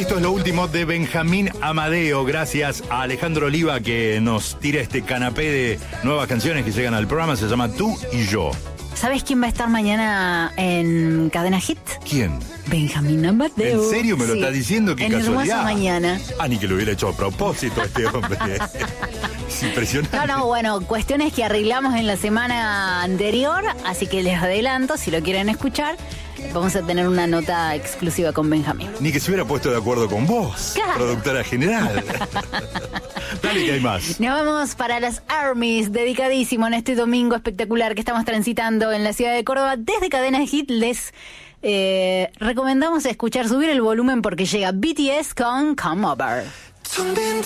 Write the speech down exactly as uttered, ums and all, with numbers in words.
Esto es lo último de Benjamín Amadeo. Gracias a Alejandro Oliva que nos tira este canapé de nuevas canciones que llegan al programa. Se llama Tú y Yo. ¿Sabes quién va a estar mañana en Cadena Hit? ¿Quién? Benjamín Amadeo. ¿En serio me lo sí. estás diciendo? ¡Qué en casualidad! Hermosa Mañana. Ah, ni que lo hubiera hecho a propósito este hombre. Es impresionante. No, no, bueno, cuestiones que arreglamos en la semana anterior, así que les adelanto, si lo quieren escuchar, vamos a tener una nota exclusiva con Benjamín. Ni que se hubiera puesto de acuerdo con vos, Claro. productora general. Dale, que hay más. Nos vamos para las Armies, dedicadísimo en este domingo espectacular que estamos transitando en la ciudad de Córdoba. Desde Cadena Hit les eh, recomendamos escuchar, subir el volumen porque llega B T S con Come Over.